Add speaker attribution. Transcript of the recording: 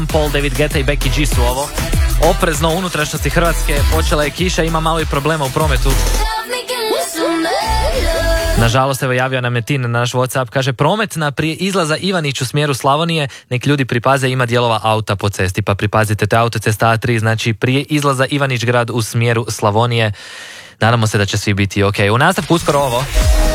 Speaker 1: Paul, David Guetta i Becky G su ovo. Oprezno u unutrašnjosti Hrvatske, počela je kiša, ima malo i problema u prometu. Nažalost, evo javio nam je Tin na naš WhatsApp, kaže promet na prije izlaza Ivanić u smjeru Slavonije, nek ljudi pripaze, ima dijelova auta po cesti, pa pripazite, to je autocesta A3, znači prije izlaza Ivanić grad u smjeru Slavonije. Nadamo se da će svi biti ok. U nastavku uskoro ovo.